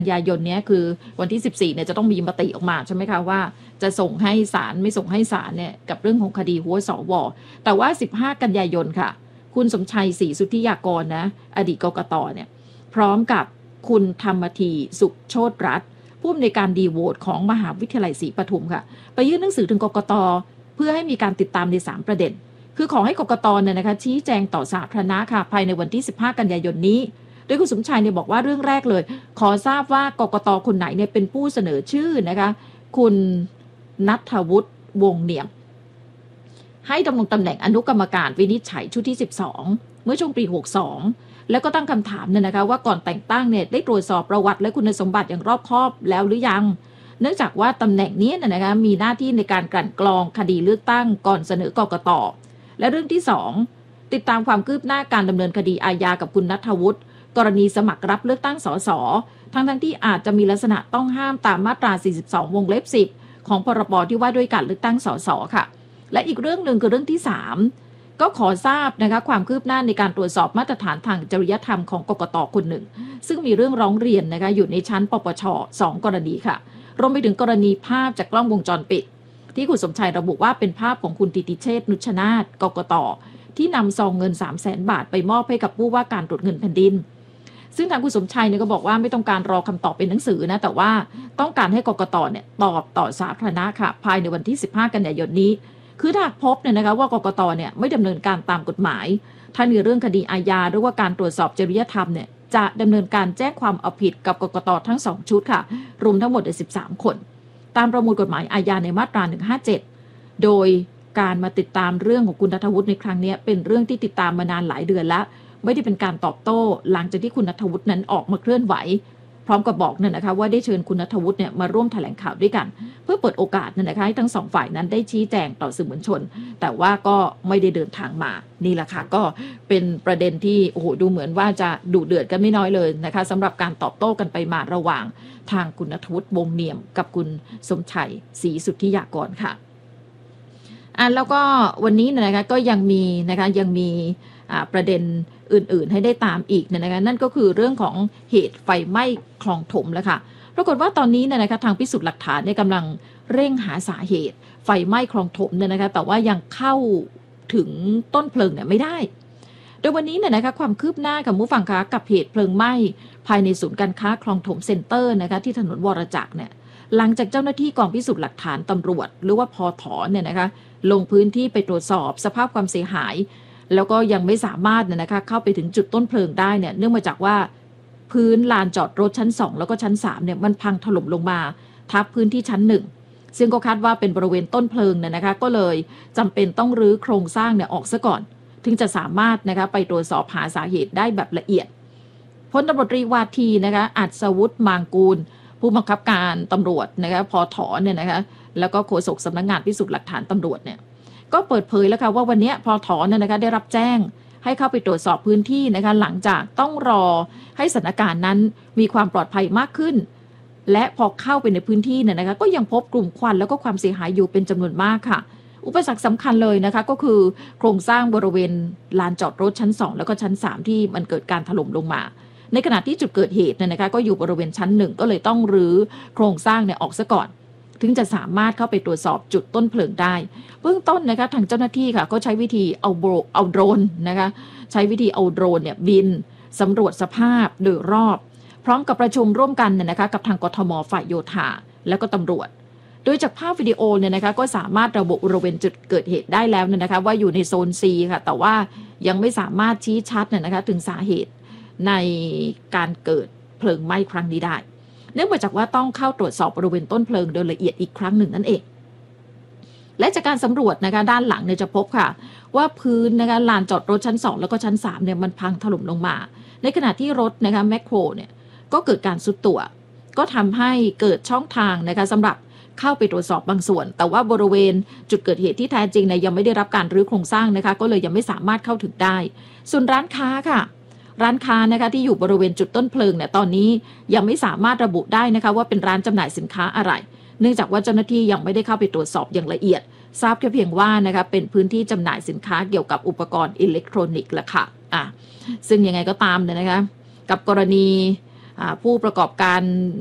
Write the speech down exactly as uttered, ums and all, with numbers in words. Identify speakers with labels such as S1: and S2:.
S1: ยายนนี้คือวันที่สิบสี่เนี่ยจะต้องมีมติออกมาใช่ไหมคะว่าจะส่งให้ศาลไม่ส่งให้ศาลเนี่ยกับเรื่องของคดีหัวสวแต่ว่าสิบห้ากันยายนค่ะคุณสมชัยศรีสุทธิยากรนะอดีตกกตเนี่ยพร้อมกับคุณธรรมธีสุขโชติรัตน์ผู้อำนวยการดีโหวตของมหาวิทยาลัยศรีปทุมค่ะไปยื่นหนังสือถึงกกตเพื่อให้มีการติดตามในสามประเด็นคือขอให้กกตเนี่ยนะคะชี้แจงต่อสาธารณะค่ะภายในวันที่สิบห้ากันยายนนี้โดยคุณสมชัยเนี่ยบอกว่าเรื่องแรกเลยขอทราบว่ากกตคนไหนเนี่ยเป็นผู้เสนอชื่อนะคะคุณณัฐวุฒิวงศ์เนียมให้ดำรงตำแหน่งอนุกรรมการวินิจฉัยชุดที่สิบสองเมื่อช่วงปีหกสิบสองแล้วก็ตั้งคำถามเนี่ยนะคะว่าก่อนแต่งตั้งเนี่ยได้ตรวจสอบประวัติและคุณสมบัติอย่างรอบคอบแล้วหรือยังเนื่องจากว่าตำแหน่งนี้นะคะมีหน้าที่ในการกลั่นกรองคดีเลือกตั้งก่อนเสนอกกตและเรื่องที่สองติดตามความคืบหน้าการดำเนินคดีอาญากับคุณณัฐวุฒิกรณีสมัครรับเลือกตั้งสสทั้งทั้งที่อาจจะมีลักษณะต้องห้ามตามมาตราสี่สิบสองวงเล็บสิบของพรบที่ว่าด้วยการเลือกตั้งสสค่ะและอีกเรื่องหนึ่งคือเรื่องที่สามก็ขอทราบนะคะความคืบหน้าในการตรวจสอบมาตรฐานทางจริยธรรมของกกตคนหนึ่งซึ่งมีเรื่องร้องเรียนนะคะอยู่ในชั้นปปชสองกรณีค่ะรวมไปถึงกรณีภาพจากกล้องวงจรปิดที่คุณสมชัยระบุว่าเป็นภาพของคุณติติเชษฐ์นุชนาถกกตที่นำซองเงิน สามแสน บาทไปมอบให้กับผู้ว่าการตรวจเงินแผ่นดินซึ่งทางคุณสมชัยเนี่ยก็บอกว่าไม่ต้องการรอคำตอบเป็นหนังสือนะแต่ว่าต้องการให้กกตเนี่ยตอบต่อสาธารณะค่ะภายในวันที่สิบห้ากันยายนนี้คือถ้าพบเนี่ยนะคะว่ากกตเนี่ยไม่ดำเนินการตามกฎหมายถ้าในเรื่องคดีอาญาหรือว่าการตรวจสอบจริยธรรมเนี่ยจะดำเนินการแจ้งความเอาผิดกับกกตทั้งสองชุดค่ะรวมทั้งหมดสิบสามคนตามประมวลกฎหมายอาญาในมาตราหนึ่งห้าเจ็ดโดยการมาติดตามเรื่องของคุณณัฐวุฒิในครั้งนี้เป็นเรื่องที่ติดตามมานานหลายเดือนแล้วไม่ได้เป็นการตอบโต้หลังจากที่คุณณัฐวุฒินั้นออกมาเคลื่อนไหวพร้อมกับบอกเนี่ยนะคะว่าได้เชิญคุณณัฐวุฒิเนี่ยมาร่วมแถลงข่าวด้วยกันเพื่อเปิดโอกาสเนี่ยนะคะให้ทั้งสองฝ่ายนั้นได้ชี้แจงต่อสื่อมวลชนแต่ว่าก็ไม่ได้เดินทางมานี่แหละค่ะก็เป็นประเด็นที่โอ้โหดูเหมือนว่าจะดุเดือดกันไม่น้อยเลยนะคะสำหรับการตอบโต้กันไปมาระหว่างทางคุณณัฐวุฒิวงศ์เนียมกับคุณสมชัยศรีสุทธิยากรค่ะอ่ะแล้วก็วันนี้นะคะก็ยังมีนะคะยังมีประเด็นอื่นๆให้ได้ตามอีกนะคะนั่นก็คือเรื่องของเหตุไฟไหม้คลองถมแล้วค่ะปรากฏว่าตอนนี้นะคะทางพิสูจน์หลักฐานเนี่ยกำลังเร่งหาสาเหตุไฟไหม้คลองถมเนี่ยนะคะแต่ว่ายังเข้าถึงต้นเพลิงเนี่ยไม่ได้โดยวันนี้เนี่ยนะคะความคืบหน้ากับผู้ฟังคะกับเหตุเพลิงไหม้ภายในศูนย์การค้าคลองถมเซ็นเตอร์นะคะที่ถนนวรจักรเนี่ยหลังจากเจ้าหน้าที่กองพิสูจน์หลักฐานตำรวจหรือว่าพถเนี่ยนะคะลงพื้นที่ไปตรวจสอบสภาพความเสียหายแล้วก็ยังไม่สามารถเนี่ยนะคะเข้าไปถึงจุดต้นเพลิงได้เนี่ยเนื่องมาจากว่าพื้นลานจอดรถชั้นสองแล้วก็ชั้นสามเนี่ยมันพังถล่มลงมาทับพื้นที่ชั้นหนึ่งซึ่งก็คาดว่าเป็นบริเวณต้นเพลิงเนี่ยนะคะก็เลยจำเป็นต้องรื้อโครงสร้างเนี่ยออกซะก่อนถึงจะสามารถนะคะไปตรวจสอบหาสาเหตุได้แบบละเอียดพลตำรวจตรีวาทีนะคะอัศวุฒิมางกูลผู้บังคับการตำรวจนะคะพถเนี่ยนะคะแล้วก็โฆษกสำนักงานพิสูจน์หลักฐานตำรวจเนี่ยก็เปิดเผยแล้วค่ะว่าวันนี้พถเนี่ยนะคะได้รับแจ้งให้เข้าไปตรวจสอบพื้นที่นะคะหลังจากต้องรอให้สถานการณ์นั้นมีความปลอดภัยมากขึ้นและพอเข้าไปในพื้นที่เนี่ยนะคะก็ยังพบกลุ่มควันแล้วก็ความเสียหายอยู่เป็นจำนวนมากค่ะอุปสรรคสำคัญเลยนะคะก็คือโครงสร้างบริเวณลานจอดรถชั้นสองแล้วก็ชั้นสามที่มันเกิดการถล่มลงมาในขณะที่จุดเกิดเหตุเนี่ยนะคะก็อยู่บริเวณชั้นหนึ่งก็เลยต้องรื้อโครงสร้างเนี่ยออกซะก่อนถึงจะสามารถเข้าไปตรวจสอบจุดต้นเพลิงได้เบื้องต้นนะคะทางเจ้าหน้าที่ค่ะก็ใช้วิธีเอาโบเอาโดรนนะคะใช้วิธีเอาโดรนเนี่ยบินสำรวจสภาพโดยรอบพร้อมกับประชุมร่วมกันเนี่ยนะคะกับทางกทมฝ่ายโยธาแล้วก็ตำรวจโดยจากภาพวิดีโอเนี่ยนะคะก็สามารถระบุบริเวณจุดเกิดเหตุได้แล้วเนี่ยนะคะว่าอยู่ในโซน ซี ค่ะแต่ว่ายังไม่สามารถชี้ชัดเนี่ยนะคะถึงสาเหตุในการเกิดเพลิงไหม้ครั้งนี้ได้เนื่องมาจากว่าต้องเข้าตรวจสอบบริเวณต้นเพลิงโดยละเอียดอีกครั้งหนึ่งนั่นเองและจากการสำรวจนะคะด้านหลังเนี่ยจะพบค่ะว่าพื้นนะคะลานจอดรถชั้นสองแล้วก็ชั้นสามเนี่ยมันพังถล่มลงมาในขณะที่รถนะคะแมคโครเนี่ยก็เกิดการทรุดตัวก็ทำให้เกิดช่องทางนะคะสำหรับเข้าไปตรวจสอบบางส่วนแต่ว่าบริเวณจุดเกิดเหตุที่แท้จริงเนี่ยยังไม่ได้รับการรื้อโครงสร้างนะคะก็เลยยังไม่สามารถเข้าถึงได้ส่วนร้านค้าค่ะร้านค้านะคะที่อยู่บริเวณจุดต้นเพลิงเนี่ยตอนนี้ยังไม่สามารถระบุได้นะคะว่าเป็นร้านจำหน่ายสินค้าอะไรเนื่องจากว่าเจ้าหน้าที่ยังไม่ได้เข้าไปตรวจสอบอย่างละเอียดทราบแค่เพียงว่านะคะเป็นพื้นที่จำหน่ายสินค้าเกี่ยวกับอุปกรณ์อิเล็กทรอนิกส์แหละค่ะอ่ะซึ่งยังไงก็ตามเนี่ยนะคะกับกรณีอ่าผู้ประกอบการ